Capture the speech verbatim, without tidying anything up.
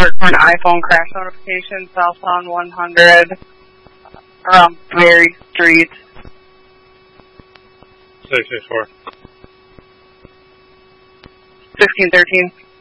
alert for an iPhone crash notification, southbound one hundred, around Berry Street. six six four. sixteen thirteen.